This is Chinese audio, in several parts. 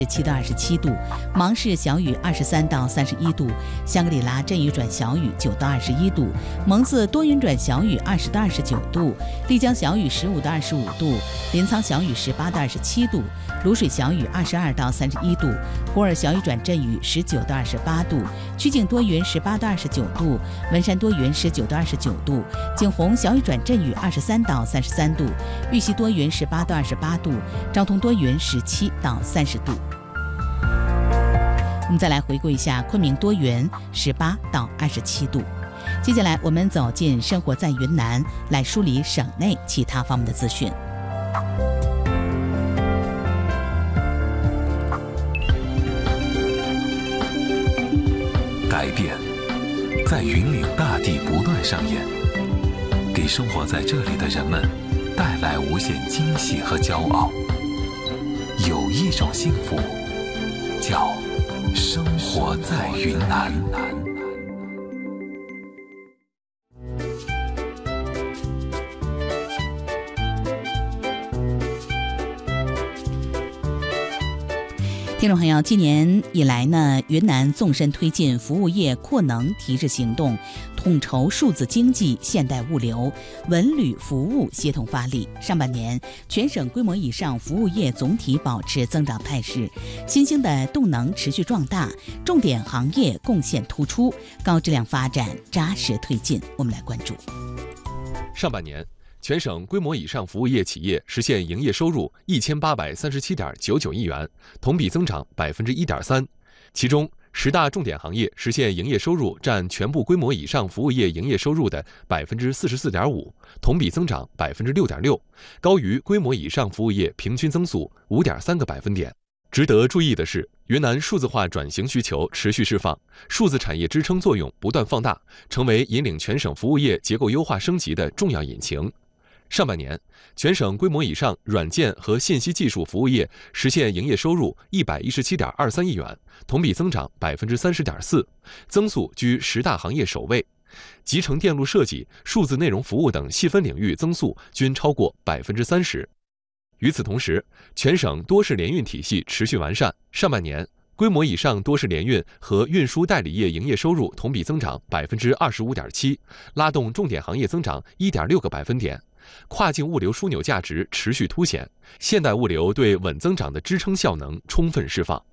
7到27度，芒市小雨23到31度，香格里拉阵雨转小雨9到21度，蒙自多云转小雨20到29度，丽江小雨15到25度，临沧小雨18到27度，卤水小雨22到31度，普洱小雨转阵雨19到28度，曲靖多云18到29度，文山多云19到29度，景洪小雨转阵雨23到33度，玉溪多云18到28度，昭通多云17到30度。我们再来回顾一下昆明多云18到27度。接下来我们走进生活在云南，来梳理省内其他方面的资讯。 改变在云岭大地不断上演，给生活在这里的人们带来无限惊喜和骄傲。有一种幸福叫生活在云南。 听众朋友，今年以来呢，云南纵深推进服务业扩能提质行动，统筹数字经济、现代物流、文旅服务协同发力。上半年，全省规模以上服务业总体保持增长态势，新兴的动能持续壮大，重点行业贡献突出，高质量发展扎实推进。我们来关注。 上半年，全省规模以上服务业企业实现营业收入1837.99亿元，同比增长1.3%。其中，10大重点行业实现营业收入占全部规模以上服务业营业收入的44.5%，同比增长6.6%，高于规模以上服务业平均增速5.3个百分点。值得注意的是，云南数字化转型需求持续释放，数字产业支撑作用不断放大，成为引领全省服务业结构优化升级的重要引擎。上半年，全省规模以上软件和信息技术服务业实现营业收入117.23亿元，同比增长30.4%，增速居10大行业首位。集成电路设计、数字内容服务等细分领域增速均超过30%。与此同时，全省多式联运体系持续完善。上半年，规模以上多式联运和运输代理业营业收入同比增长25.7%，拉动重点行业增长1.6个百分点。跨境物流枢纽价值持续凸显，现代物流对稳增长的支撑效能充分释放。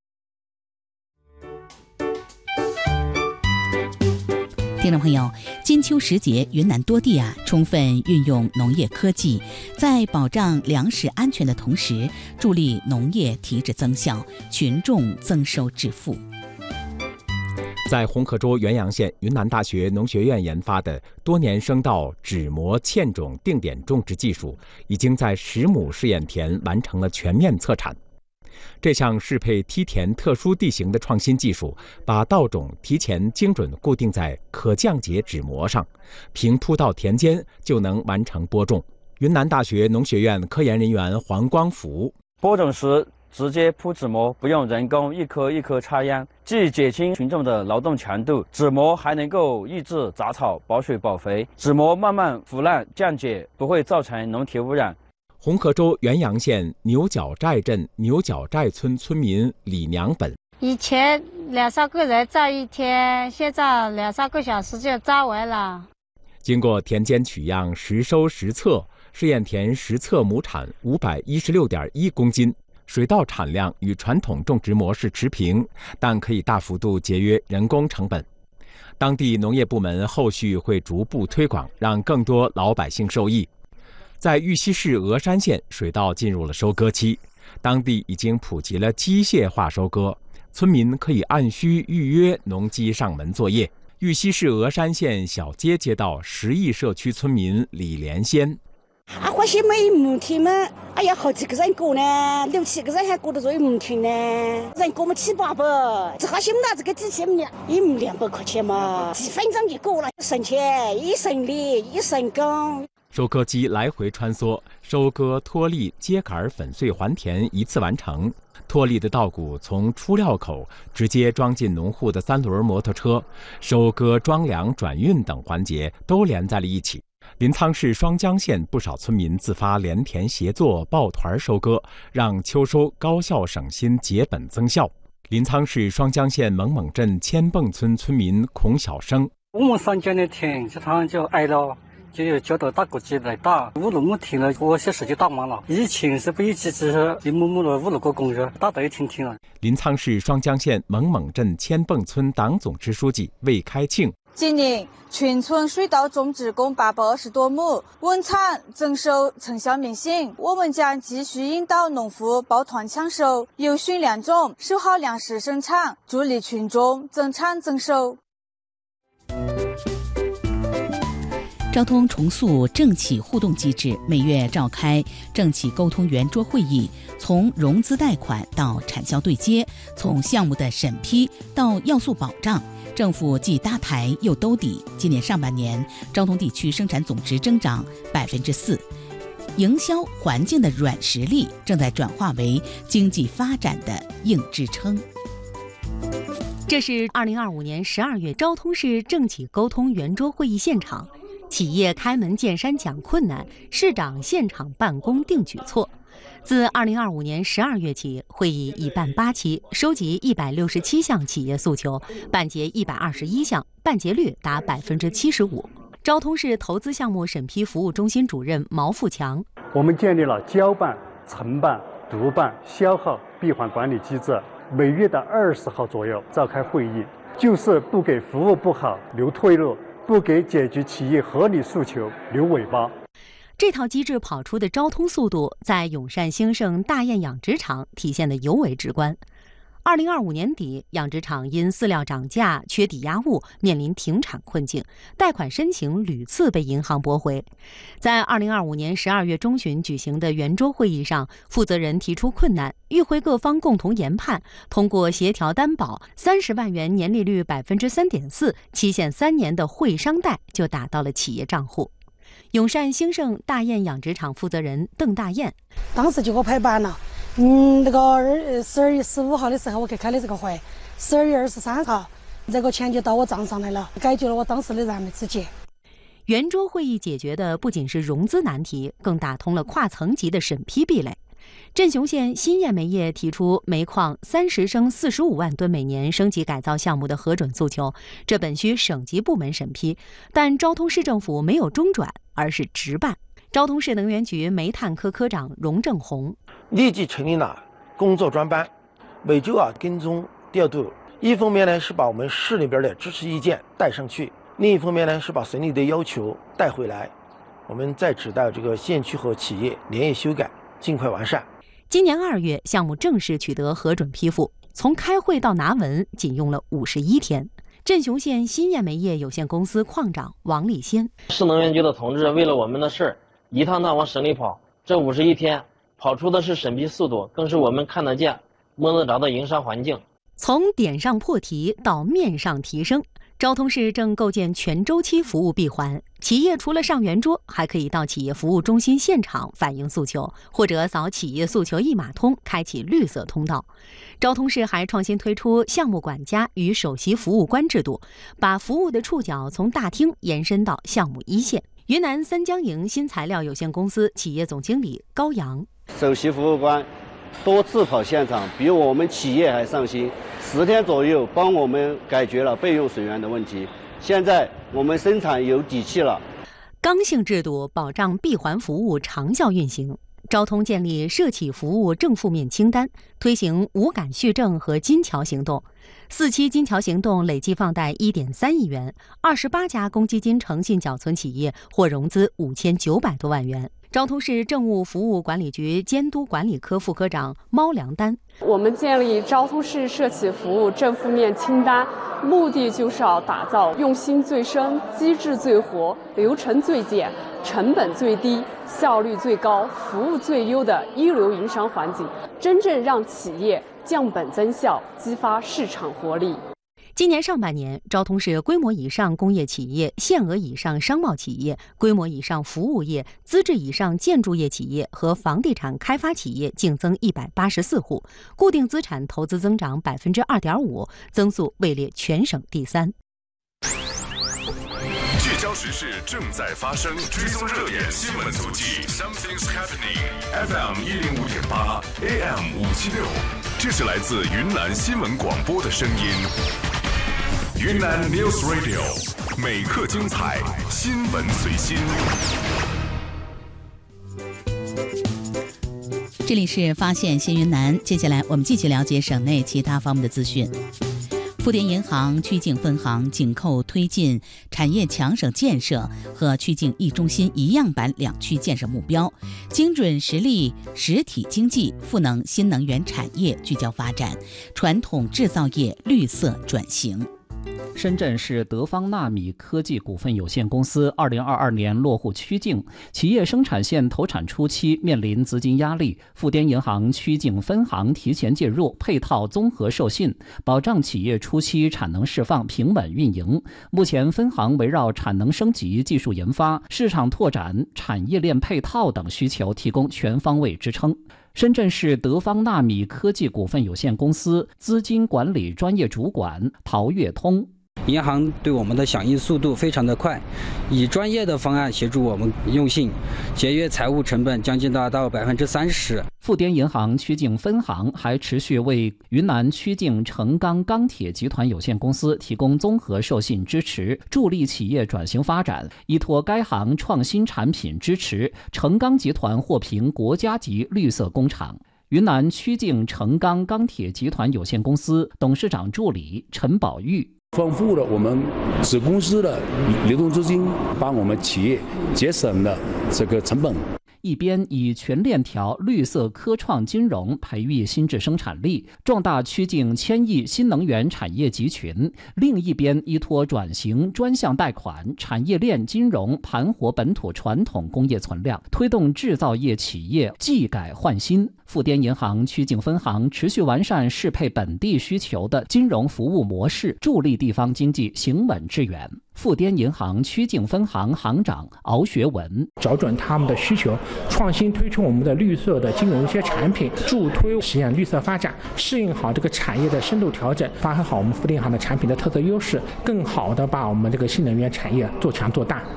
听众朋友，金秋时节，云南多地充分运用农业科技，在保障粮食安全的同时，助力农业提质增效，群众增收致富。 在红河州元阳县云南大学农学院研发的多年生稻纸膜嵌种定点种植技术，已经在10亩试验田完成了全面测产。这项适配梯田特殊地形的创新技术，把稻种提前精准固定在可降解纸膜上，平铺到田间就能完成播种。云南大学农学院科研人员黄光福： 播种时直接铺纸膜，不用人工一颗一颗插秧，既减轻群众的劳动强度，纸膜还能够抑制杂草、保水保肥，纸膜慢慢腐烂降解，不会造成农田污染。 红河州元阳县牛角寨镇牛角寨村村民李娘本： 以前2-3个人扎一天，现在2-3个小时就扎完了。 经过田间取样、实收实测，试验田实测亩产516.1公斤。水稻产量与传统种植模式持平，但可以大幅度节约人工成本。当地农业部门后续会逐步推广，让更多老百姓受益。在玉溪市峨山县，水稻进入了收割期，当地已经普及了机械化收割，村民可以按需预约农机上门作业。玉溪市峨山县小街街道10亿社区村民李连先： 或许每亩田嘛，好几个人过呢，6-7个人还过得着一亩田呢，人过么700-800，只好想拿这个机器呢，1亩200块钱嘛，几分钟就过了，省钱，一省力，一省工。 收割机来回穿梭，收割、脱粒、秸秆、粉碎还田一次完成。脱粒的稻谷从出料口直接装进农户的3轮摩托车，收割、装粮、转运等环节都连在了一起。 临沧市双江县不少村民自发联田协作抱团收割，让秋收高效省心节本增效。临沧市双江县蒙蒙镇千蹦村村民孔小生： 我们上江的田这趟就挨了，就有交到大国际来打，5、6亩田了，我小时就打完了。以前是不一起只是一亩了5、6个工人，打到一天天了。 临沧市双江县蒙蒙镇千蹦村党总支书记魏开庆： 今年全村水稻种植共820多亩，稳产增收成效明显。我们将继续引导农户抱团抢收，优训良种，守好粮食生产，助力群众增产增收。 昭通重塑政企互动机制，每月召开政企沟通圆桌会议，从融资贷款到产销对接，从项目的审批到要素保障，政府既搭台又兜底。今年上半年，昭通地区生产总值增长4%，营销环境的软实力正在转化为经济发展的硬支撑。 这是2025年12月昭通市政企沟通圆桌会议现场。企业开门见山讲困难，市长现场办公定举措。自2025年12月起，会议已办8期，收集167项企业诉求，办结121项，办结率达75%。昭通市投资项目审批服务中心主任毛富强： 我们建立了交办、承办、督办、消耗闭环管理机制，每月的20号左右召开会议，就是不给服务不好留退路，不给解决企业合理诉求留尾巴。 这套机制跑出的昭通速度，在永善兴盛大雁养殖场体现得尤为直观。2025年底，养殖场因饲料涨价、缺抵押物，面临停产困境，贷款申请屡次被银行驳回。在2025年12月中旬举行的圆桌会议上，负责人提出困难，与会各方共同研判，通过协调担保，30万元年利率3.4%，期限3年的会商贷就打到了企业账户。永善兴盛大雁养殖场负责人邓大雁： 当时就给我排版了。那个12月15号的时候，我去开的这个会，12月23号，这个钱就到我账上来了，解决了我当时的燃眉之急。 圆桌会议解决的不仅是融资难题，更打通了跨层级的审批壁垒。镇雄县新燕煤业提出煤矿30升45万吨每年升级改造项目的核准诉求，这本需省级部门审批，但昭通市政府没有中转，而是直办。昭通市能源局煤炭科科长荣正红立即成立了工作专班，每周跟踪调度。一方面呢是把我们市里边的支持意见带上去，另一方面呢是把省里的要求带回来。我们再指导这个县区和企业连夜修改，尽快完善。 今年2月，项目正式取得核准批复，从开会到拿文仅用了51天。镇雄县新燕煤业有限公司矿长王立先： 市能源局的同志为了我们的事儿，一趟趟往省里跑，这51天跑出的是审批速度，更是我们看得见、摸得着的营商环境。 从点上破题到面上提升，昭通市正构建全周期服务闭环。企业除了上圆桌，还可以到企业服务中心现场反映诉求，或者扫企业诉求一码通，开启绿色通道。昭通市还创新推出项目管家与首席服务官制度，把服务的触角从大厅延伸到项目一线。云南三江营新材料有限公司企业总经理高阳： 首席服务官多次跑现场，比我们企业还上心，10天左右帮我们解决了备用水源的问题。现在我们生产有底气了。 刚性制度保障闭环服务长效运行。昭通建立涉企服务正负面清单，推行无感续证和金桥行动。4期金桥行动累计放贷1.3亿元，28家公积金诚信缴存企业获融资5900多万元。昭通市政务服务管理局监督管理科副科长猫良丹： 我们建立昭通市涉企服务正负面清单，目的就是要打造用心最深、机制最活、流程最简、成本最低、效率最高、服务最优的一流营商环境，真正让企业降本增效，激发市场活力。 今年上半年，昭通市规模以上工业企业、限额以上商贸企业、规模以上服务业、资质以上建筑业企业和房地产开发企业净增184户，固定资产投资增长2.5%，增速位列全省第3。 聚焦时事正在发生，追踪热点新闻足迹 ，Something's happening。FM 105.8 ，AM 576，这是来自云南新闻广播的声音。云南 News Radio， 每刻精彩，新闻随心。 这里是发现新云南，接下来我们继续了解省内其他方面的资讯。富典银行曲靖分行紧扣推进产业强省建设和曲靖一中心一样板2区建设目标，精准实力实体经济，赋能新能源产业聚焦发展，传统制造业绿色转型。 深圳市德方纳米科技股份有限公司2022年落户曲靖，企业生产线投产初期面临资金压力，富典银行曲靖分行提前介入，配套综合授信，保障企业初期产能释放平稳运营。目前分行围绕产能升级、技术研发、市场拓展、产业链配套等需求提供全方位支撑。深圳市德方纳米科技股份有限公司资金管理专业主管陶跃通， 银行对我们的响应速度非常的快，以专业的方案协助我们用信，节约财务成本将近达到30%。 富典银行曲靖分行还持续为云南曲靖成钢钢铁集团有限公司提供综合授信支持，助力企业转型发展。依托该行创新产品支持，成钢集团获评国家级绿色工厂。云南曲靖成钢钢铁集团有限公司董事长助理陈宝玉， 丰富了我们子公司的流动资金，帮我们企业节省了这个成本。 一边以全链条绿色科创金融培育新质生产力，壮大曲靖1000亿新能源产业集群；另一边依托转型专项贷款、产业链金融盘活本土传统工业存量，推动制造业企业技改换新。富典银行曲靖分行持续完善适配本地需求的金融服务模式，助力地方经济行稳致远。富典银行曲靖分行行长敖学文， 找准他们的需求，创新推出我们的绿色的金融一些产品，助推实现绿色发展，适应好这个产业的深度调整，发挥好我们富典银行的产品的特色优势，更好的把我们这个新能源产业做强做大。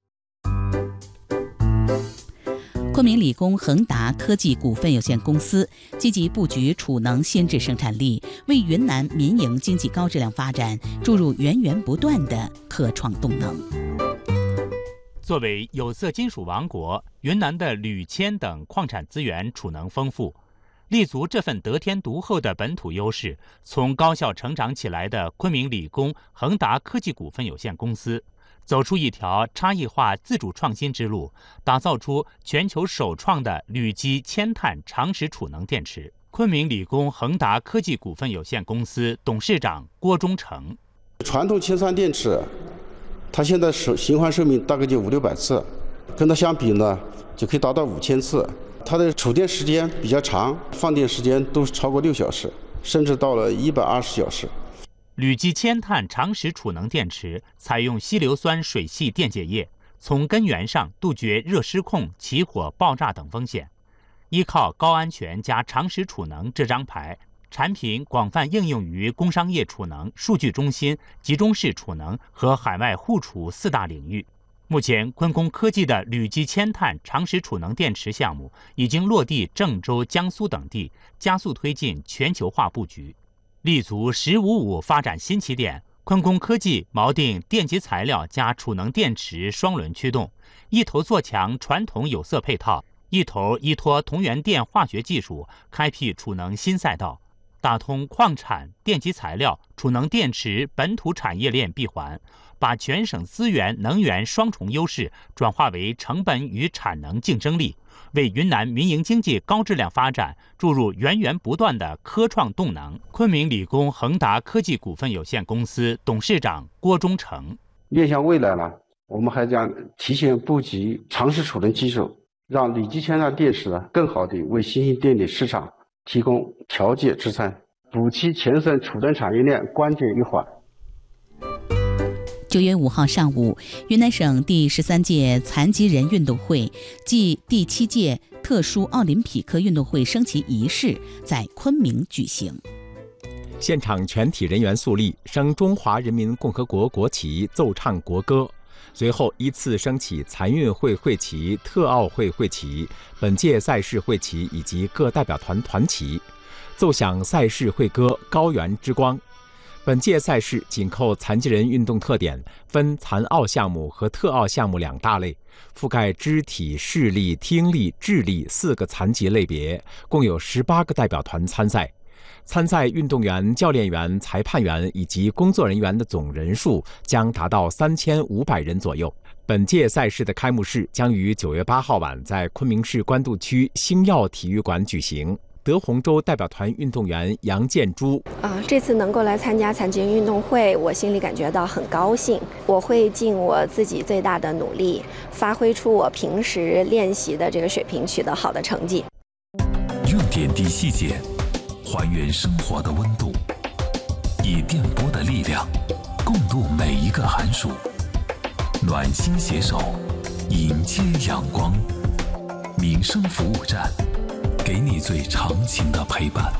昆明理工恒达科技股份有限公司积极布局储能新质生产力，为云南民营经济高质量发展注入源源不断的科创动能。 作为有色金属王国，云南的铝、铅等矿产资源储能丰富，立足这份得天独厚的本土优势，从高校成长起来的昆明理工恒达科技股份有限公司，走出一条差异化自主创新之路，打造出全球首创的铝基铅碳长时储能电池。昆明理工恒达科技股份有限公司董事长郭忠成， 传统铅酸电池，它现在循环寿命大概就500-600次，跟它相比呢，就可以达到5000次。它的储电时间比较长，放电时间都超过6小时，甚至到了120小时。 铝基铅碳长时储能电池采用稀硫酸水系电解液，从根源上杜绝热失控、起火、爆炸等风险。依靠高安全加长时储能这张牌，产品广泛应用于工商业储能、数据中心、集中式储能和海外互储4大领域。目前，昆工科技的铝基铅碳长时储能电池项目已经落地郑州、江苏等地，加速推进全球化布局。立足“1055”发展新起点，昆工科技锚定电极材料加储能电池双轮驱动，一头做强传统有色配套，一头依托同源电化学技术开辟储能新赛道，打通矿产、电极材料、储能电池本土产业链闭环，把全省资源能源双重优势转化为成本与产能竞争力，为云南民营经济高质量发展注入源源不断的科创动能。昆明理工恒达科技股份有限公司董事长郭忠成， 面向未来呢，我们还将提前布局长时储能技术，让铝基铅碳电池更好地为新兴电力市场提供调节支撑，补齐全省储能产业链关键一环。 9月5号上午，云南省第13届残疾人运动会暨第7届特殊奥林匹克运动会升旗仪式在昆明举行。 现场全体人员肃立，升中华人民共和国国旗，奏唱国歌。 随后依次升起残运会会旗、特奥会会旗、本届赛事会旗以及各代表团团旗，奏响赛事会歌《高原之光》。本届赛事紧扣残疾人运动特点，分残奥项目和特奥项目2大类，覆盖肢体、视力、听力、智力4个残疾类别，共有18个代表团参赛。参赛运动员、教练员、裁判员以及工作人员的总人数将达到3500人左右。本届赛事的开幕式将于9月8号晚在昆明市官渡区星耀体育馆举行。德宏州代表团运动员杨建珠这次能够来参加残疾人运动会，我心里感觉到很高兴。我会尽我自己最大的努力，发挥出我平时练习的这个水平，取得好的成绩。 用点滴细节还原生活的温度，以电波的力量共度每一个寒暑，暖心携手迎接阳光。民生服务站，给你最长情的陪伴。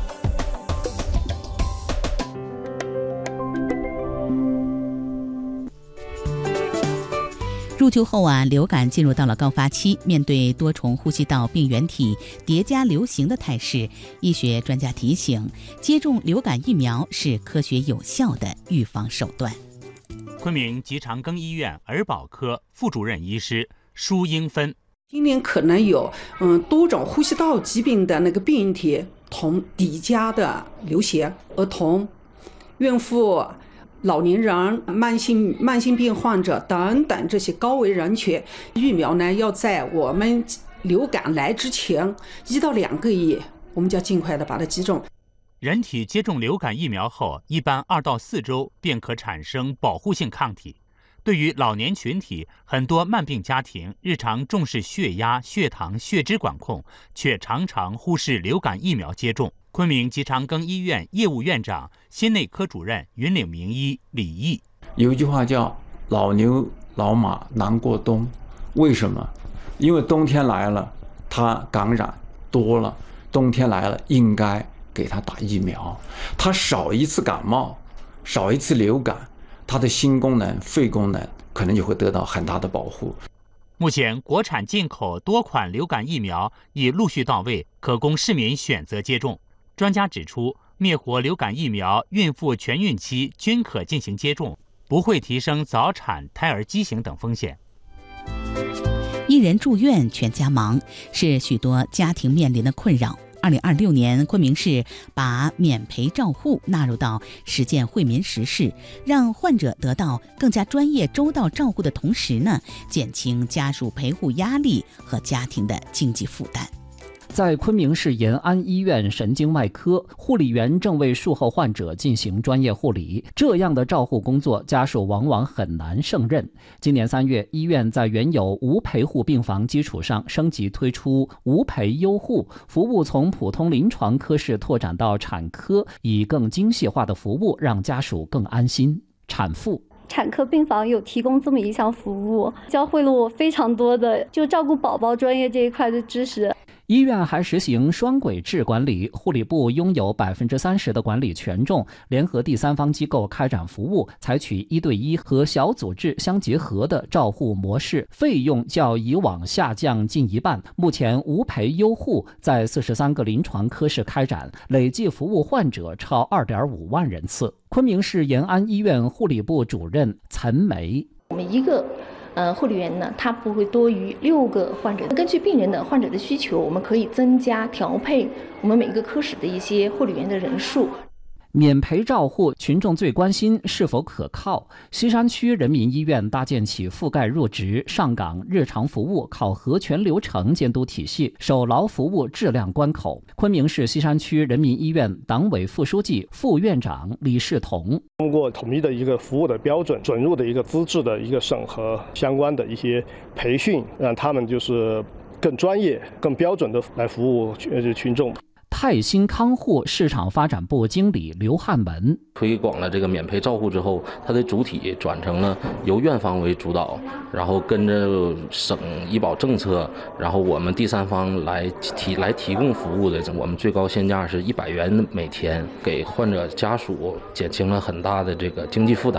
入秋后流感进入到了高发期，面对多重呼吸道病原体叠加流行的态势，医学专家提醒，接种流感疫苗是科学有效的预防手段。 昆明吉长庚医院儿保科副主任医师舒英芬， 今年可能有多种呼吸道疾病的那个病原体同叠加的流行，儿童、孕妇、老年人、慢性病患者等等这些高危人群，疫苗呢要在我们流感来之前1到2个月，我们就要尽快的把它击中。 人体接种流感疫苗后，一般2到4周便可产生保护性抗体。对于老年群体，很多慢病家庭日常重视血压、血糖、血脂管控，却常常忽视流感疫苗接种。昆明吉长庚医院业务院长、心内科主任、云岭名医李毅， 有一句话叫“老牛老马难过冬”，为什么？因为冬天来了，它感染多了，冬天来了应该给他打疫苗，他少一次感冒，少一次流感，他的心功能、肺功能可能就会得到很大的保护。 目前，国产进口多款流感疫苗已陆续到位，可供市民选择接种。专家指出，灭活流感疫苗孕妇全孕期均可进行接种，不会提升早产、胎儿畸形等风险。 一人住院全家忙，是许多家庭面临的困扰。2026年，昆明市把免陪照护纳入到实践惠民实事，让患者得到更加专业周到照顾的同时减轻家属陪护压力和家庭的经济负担。 在昆明市延安医院神经外科，护理员正为术后患者进行专业护理，这样的照护工作，家属往往很难胜任。今年3月，医院在原有无陪护病房基础上升级推出无陪优护服务，从普通临床科室拓展到产科，以更精细化的服务让家属更安心。产妇。 产科病房有提供这么一项服务，教会了我非常多的就照顾宝宝专业这一块的知识。 医院还实行双轨制管理，护理部拥有30%的管理权重，联合第三方机构开展服务，采取1对1和小组制相结合的照护模式，费用较以往下降近1半。目前无陪优护在43个临床科室开展，累计服务患者超2.5万人次。昆明市延安医院护理部主任岑梅， 我们一个护理员呢，他不会多于6个患者。根据病人的患者的需求，我们可以增加调配我们每一个科室的一些护理员的人数。 免陪照护，群众最关心是否可靠。西山区人民医院搭建起覆盖入职、上岗、日常服务、考核全流程监督体系，守牢服务质量关口。昆明市西山区人民医院党委副书记、副院长李世同， 通过统一的一个服务的标准、准入的一个资质的一个审核，相关的一些培训，让他们就是更专业、更标准的来服务群众。 泰兴康护市场发展部经理刘汉文， 推广了这个免陪照护之后，它的主体转成了由院方为主导，然后跟着省医保政策，然后我们第三方来提供服务的，我们最高限价是100元每天，给患者家属减轻了很大的这个经济负担。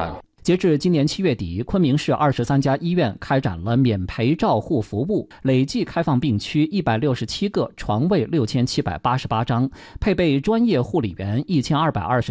截至今年7月底，昆明市23家医院开展了免陪照护服务，累计开放病区167个，床位6788张，配备专业护理员1220